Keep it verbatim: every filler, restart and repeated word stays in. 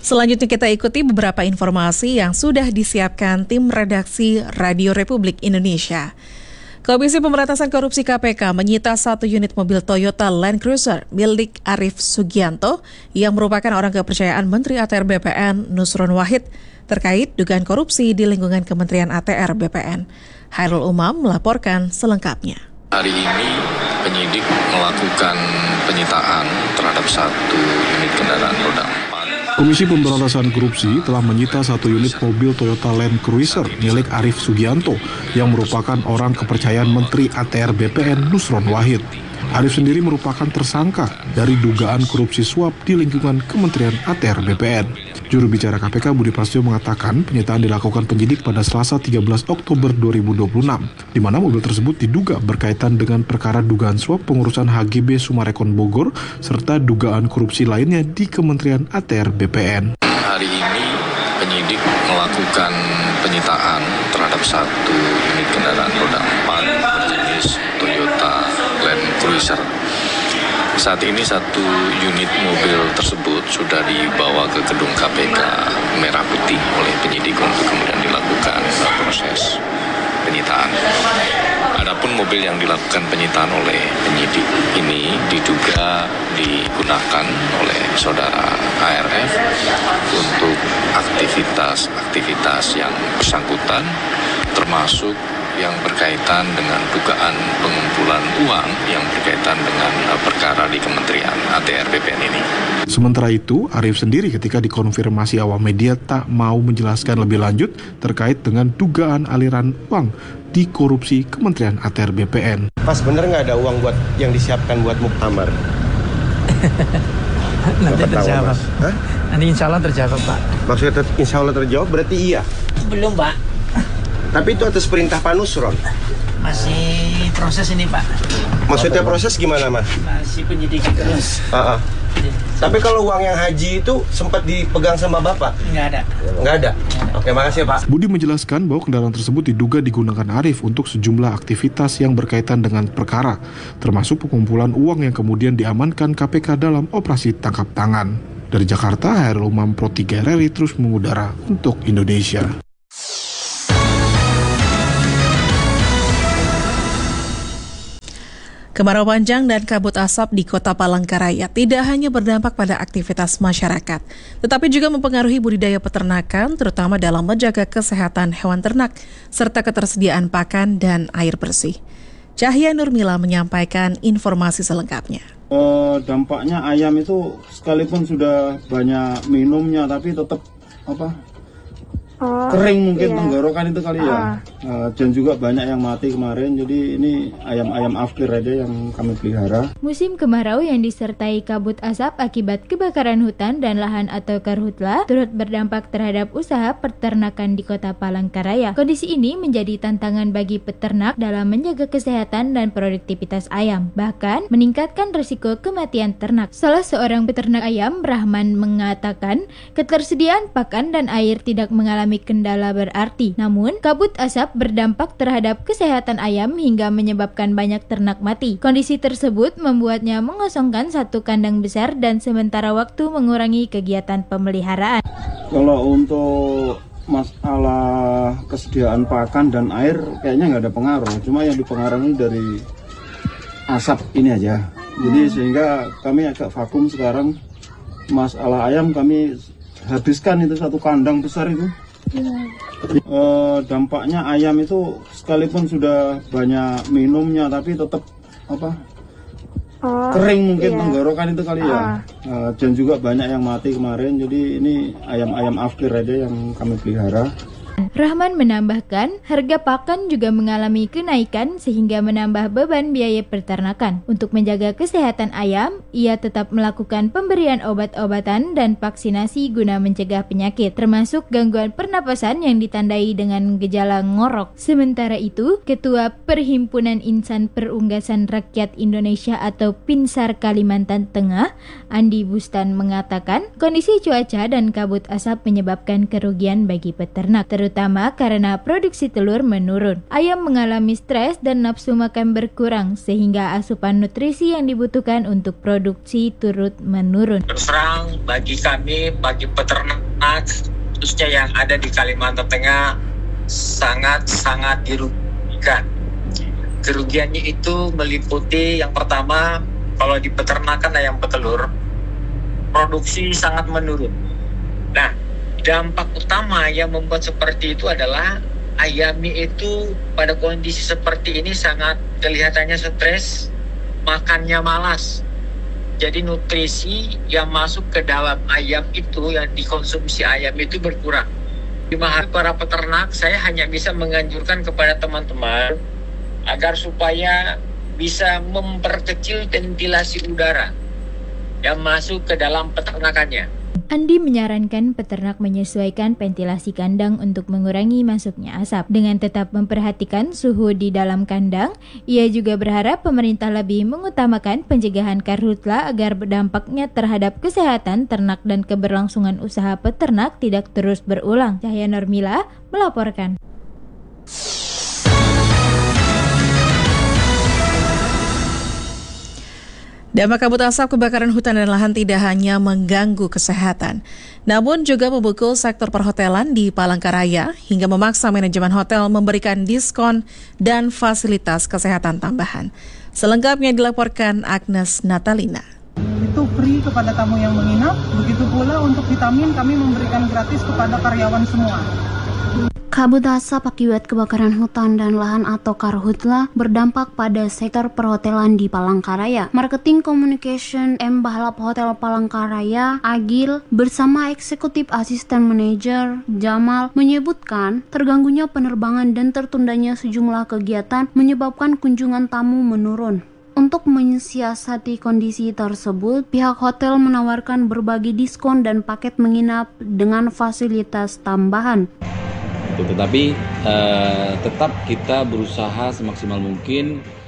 Selanjutnya kita ikuti beberapa informasi yang sudah disiapkan tim redaksi Radio Republik Indonesia. Komisi Pemberantasan Korupsi K P K menyita satu unit mobil Toyota Land Cruiser milik Arief Sugianto yang merupakan orang kepercayaan Menteri A T R B P N Nusron Wahid terkait dugaan korupsi di lingkungan Kementerian A T R B P N. Hairul Umam melaporkan selengkapnya. Hari ini penyidik melakukan penyitaan terhadap satu unit kendaraan roda empat. Komisi Pemberantasan Korupsi telah menyita satu unit mobil Toyota Land Cruiser milik Arief Sugianto yang merupakan orang kepercayaan Menteri A T R B P N Nusron Wahid. Arief sendiri merupakan tersangka dari dugaan korupsi suap di lingkungan Kementerian A T R B P N. Juru bicara K P K Budi Prasetyo mengatakan penyitaan dilakukan penyidik pada Selasa tiga belas Oktober dua ribu dua puluh enam, di mana mobil tersebut diduga berkaitan dengan perkara dugaan suap pengurusan H G B Sumarekon Bogor serta dugaan korupsi lainnya di Kementerian A T R B P N. Hari ini penyidik melakukan penyitaan terhadap satu unit kendaraan roda empat berjenis Toyota Land Cruiser. Saat ini satu unit mobil tersebut sudah dibawa ke gedung K P K Merah Putih oleh penyidik untuk kemudian dilakukan proses penyitaan. Adapun mobil yang dilakukan penyitaan oleh penyidik ini diduga digunakan oleh saudara A R F untuk aktivitas-aktivitas yang bersangkutan, termasuk yang berkaitan dengan dugaan pengumpulan uang yang berkaitan dengan perkara di Kementerian A T R B P N ini. Sementara itu, Arief sendiri ketika dikonfirmasi awak media tak mau menjelaskan lebih lanjut terkait dengan dugaan aliran uang di korupsi Kementerian A T R B P N. Pas bener nggak ada uang buat yang disiapkan buat muktamar? Nanti terjawab. Hah? Nanti insya Allah terjawab, Pak. Maksudnya ter- insya Allah terjawab berarti iya? Belum, Pak. Tapi itu atas perintah Pak Nusron? Masih proses ini, Pak. Maksudnya proses gimana, Mas? Masih penyidikan terus. Uh-uh. Tapi kalau uang yang haji itu sempat dipegang sama Bapak? Nggak ada. Nggak ada? Oke, makasih Pak. Budi menjelaskan bahwa kendaraan tersebut diduga digunakan Arief untuk sejumlah aktivitas yang berkaitan dengan perkara, termasuk pengumpulan uang yang kemudian diamankan K P K dalam operasi tangkap tangan. Dari Jakarta, Hairul Umam Pro tiga R R I terus mengudara untuk Indonesia. Kemarau panjang dan kabut asap di Kota Palangkaraya tidak hanya berdampak pada aktivitas masyarakat, tetapi juga mempengaruhi budidaya peternakan, terutama dalam menjaga kesehatan hewan ternak, serta ketersediaan pakan dan air bersih. Cahya Nurmila menyampaikan informasi selengkapnya. Uh, dampaknya ayam itu sekalipun sudah banyak minumnya, tapi tetap apa? Oh, kering mungkin iya. Tenggorokan itu kali ya. Ah. Uh, dan juga banyak yang mati kemarin. Jadi ini ayam-ayam afkir aja yang kami pelihara. Musim kemarau yang disertai kabut asap akibat kebakaran hutan dan lahan atau karhutla turut berdampak terhadap usaha peternakan di Kota Palangkaraya. Kondisi ini menjadi tantangan bagi peternak dalam menjaga kesehatan dan produktivitas ayam, bahkan meningkatkan risiko kematian ternak. Salah seorang peternak ayam, Rahman, mengatakan ketersediaan pakan dan air tidak mengalami kendala berarti. Namun, kabut asap berdampak terhadap kesehatan ayam hingga menyebabkan banyak ternak mati. Kondisi tersebut membuatnya mengosongkan satu kandang besar dan sementara waktu mengurangi kegiatan pemeliharaan. Kalau untuk masalah kesediaan pakan dan air kayaknya nggak ada pengaruh. Cuma yang dipengaruhi dari asap ini aja. Jadi hmm. sehingga kami agak vakum sekarang. Masalah ayam kami habiskan itu satu kandang besar itu. Uh, dampaknya ayam itu sekalipun sudah banyak minumnya, tapi tetap apa? Oh, kering mungkin iya. Tenggorokan itu kali ya. Ah. Uh, dan juga banyak yang mati kemarin. Jadi ini ayam-ayam afkir aja yang kami pelihara. Rahman menambahkan, harga pakan juga mengalami kenaikan sehingga menambah beban biaya peternakan. Untuk menjaga kesehatan ayam, ia tetap melakukan pemberian obat-obatan dan vaksinasi guna mencegah penyakit, termasuk gangguan pernapasan yang ditandai dengan gejala ngorok. Sementara itu, Ketua Perhimpunan Insan Perunggasan Rakyat Indonesia atau Pinsar Kalimantan Tengah, Andi Bustan mengatakan, kondisi cuaca dan kabut asap menyebabkan kerugian bagi peternak, terutama terutama karena produksi telur menurun. Ayam mengalami stres dan nafsu makan berkurang, sehingga asupan nutrisi yang dibutuhkan untuk produksi turut menurun. Terus terang, bagi kami, bagi peternak, khususnya yang ada di Kalimantan Tengah, sangat-sangat dirugikan. Kerugiannya itu meliputi yang pertama, kalau di peternakan ayam petelur, produksi sangat menurun. Nah, dampak utama yang membuat seperti itu adalah ayamnya itu pada kondisi seperti ini sangat kelihatannya stres, makannya malas. Jadi nutrisi yang masuk ke dalam ayam itu, yang dikonsumsi ayam itu berkurang. Di mahal para peternak, saya hanya bisa menganjurkan kepada teman-teman agar supaya bisa memperkecil ventilasi udara yang masuk ke dalam peternakannya. Andi menyarankan peternak menyesuaikan ventilasi kandang untuk mengurangi masuknya asap. Dengan tetap memperhatikan suhu di dalam kandang, ia juga berharap pemerintah lebih mengutamakan pencegahan karhutla agar berdampaknya terhadap kesehatan ternak dan keberlangsungan usaha peternak tidak terus berulang. Cahya Normila melaporkan. Dampak kabut asap kebakaran hutan dan lahan tidak hanya mengganggu kesehatan, namun juga memukul sektor perhotelan di Palangkaraya hingga memaksa manajemen hotel memberikan diskon dan fasilitas kesehatan tambahan. Selengkapnya dilaporkan Agnes Natalina. Itu free kepada tamu yang menginap, begitu pula untuk vitamin kami memberikan gratis kepada karyawan semua. Kabut asap akibat kebakaran hutan dan lahan atau karhutla berdampak pada sektor perhotelan di Palangkaraya. Marketing Communication M Bahlap Hotel Palangkaraya, Agil, bersama Eksekutif Asisten Manajer Jamal menyebutkan terganggunya penerbangan dan tertundanya sejumlah kegiatan menyebabkan kunjungan tamu menurun. Untuk mensiasati kondisi tersebut, pihak hotel menawarkan berbagai diskon dan paket menginap dengan fasilitas tambahan. Tetapi uh, tetap kita berusaha semaksimal mungkin